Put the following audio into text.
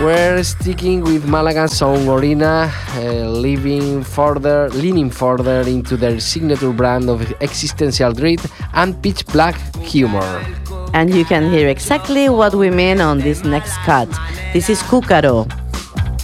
We're sticking with Malaga song Orina, leaning further into their signature brand of existential dread and pitch black humor. And you can hear exactly what we mean on this next cut. This is Cúcaro.